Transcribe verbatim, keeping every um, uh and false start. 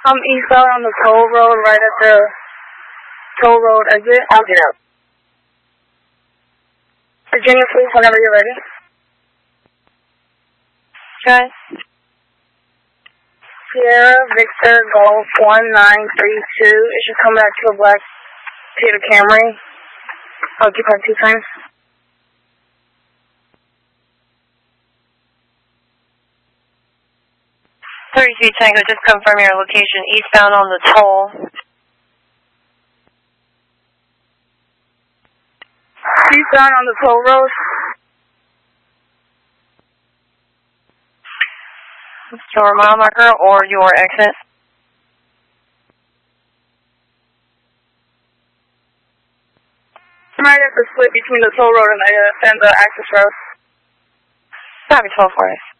I'm eastbound on the toll road, right at the toll road exit. I'll get out. Virginia, please, whenever you're ready. Okay. Sierra Victor Golf one nine three two. It should come back to a black Toyota Camry. Occupied two times. thirty-three Tango, just confirm your location. Eastbound on the toll. Eastbound on the toll road. Your mile marker or your exit? I'm right at the split between the toll road and the, uh, and the access road. Copy twelve four.